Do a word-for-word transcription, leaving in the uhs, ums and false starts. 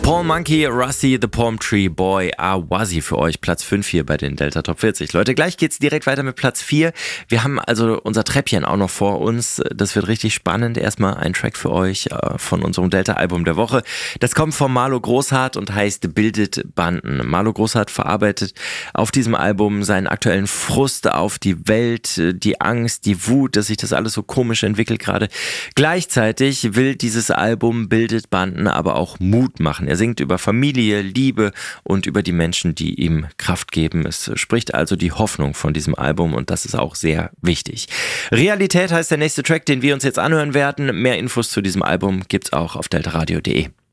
Paul Monkey, Rusty the Palm Tree Boy, Awazi für euch, Platz fünf hier bei den Delta Top vierzig. Leute, gleich geht's direkt weiter mit Platz vier. Wir haben also unser Treppchen auch noch vor uns. Das wird richtig spannend. Erstmal ein Track für euch von unserem Delta-Album der Woche. Das kommt von Marlo Großhardt und heißt Bildet Banden. Marlo Großhardt verarbeitet auf diesem Album seinen aktuellen Frust auf die Welt, die Angst, die Wut, dass sich das alles so komisch entwickelt gerade. Gleichzeitig will dieses Album Bildet Banden aber auch Mut machen. Er singt über Familie, Liebe und über die Menschen, die ihm Kraft geben. Es spricht also die Hoffnung von diesem Album und das ist auch sehr wichtig. Realität heißt der nächste Track, den wir uns jetzt anhören werden. Mehr Infos zu diesem Album gibt's auch auf deltaradio punkt de.